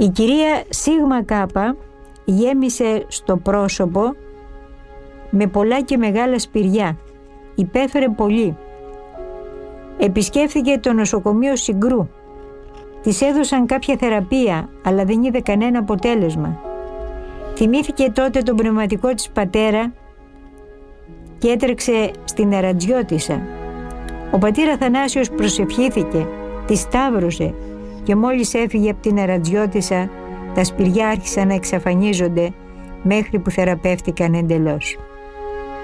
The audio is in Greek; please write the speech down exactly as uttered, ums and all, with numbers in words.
Η κυρία Σίγμα Κάπα γέμισε στο πρόσωπο με πολλά και μεγάλα σπηριά. Υπέφερε πολύ. Επισκέφθηκε το νοσοκομείο Συγκρού. Της έδωσαν κάποια θεραπεία, αλλά δεν είδε κανένα αποτέλεσμα. Θυμήθηκε τότε τον πνευματικό της πατέρα και έτρεξε στην Αρατζιώτισσα. Ο πατήρ Αθανάσιος προσευχήθηκε, τη σταύρωσε και μόλις έφυγε από την Αρατζιώτισσα, τα σπηριά άρχισαν να εξαφανίζονται μέχρι που θεραπεύτηκαν εντελώς.